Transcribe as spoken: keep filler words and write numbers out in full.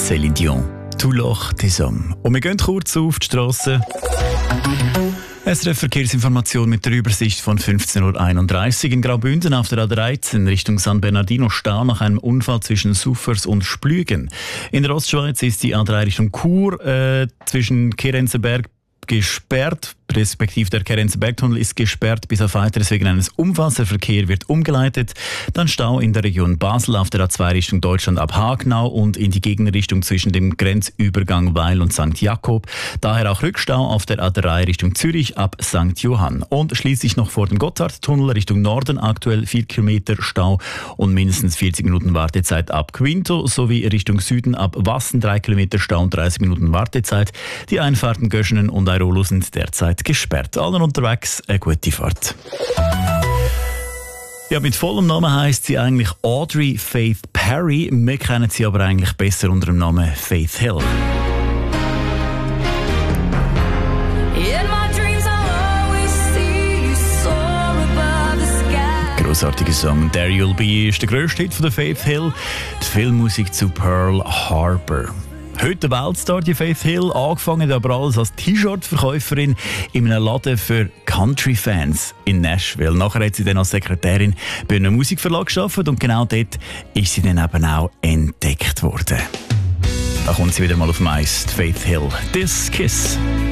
Céline Dion. «Tout l'or des hommes». Und wir gehen kurz auf die Strasse. S R F-Verkehrsinformation mit der Übersicht von fünfzehn Uhr einunddreißig. In Graubünden auf der A dreizehn Richtung San Bernardino Stau nach einem Unfall zwischen Suffers und Splügen. In der Ostschweiz ist die A drei Richtung Chur äh, zwischen Kerenzenberg gesperrt, respektive der Kerenzenbergtunnel ist gesperrt bis auf Weiteres wegen eines Unfalls. Der Verkehr wird umgeleitet. Dann Stau in der Region Basel auf der A zwei Richtung Deutschland ab Hagenau und in die Gegenrichtung zwischen dem Grenzübergang Weil und Sankt Jakob. Daher auch Rückstau auf der A drei Richtung Zürich ab Sankt Johann. Und schließlich noch vor dem Gotthardtunnel Richtung Norden aktuell vier Kilometer Stau und mindestens vierzig Minuten Wartezeit ab Quinto sowie Richtung Süden ab Wassen drei Kilometer Stau und dreißig Minuten Wartezeit. Die Einfahrten Göschenen und Airolo sind derzeit gesperrt. Allen unterwegs eine gute Fahrt. Ja, mit vollem Namen heisst sie eigentlich Audrey Faith Perry. Wir kennen sie aber eigentlich besser unter dem Namen Faith Hill. Grossartiger Song. «There You'll Be» ist der grösste Hit von der Faith Hill. Die Filmmusik zu Pearl Harbor. Heute Weltstar, die Faith Hill, angefangen aber alles als T-Shirt-Verkäuferin in einem Laden für Country-Fans in Nashville. Nachher hat sie dann als Sekretärin bei einem Musikverlag gearbeitet und genau dort ist sie dann eben auch entdeckt worden. Da kommt sie wieder mal auf dem Eis, Faith Hill. «This Kiss».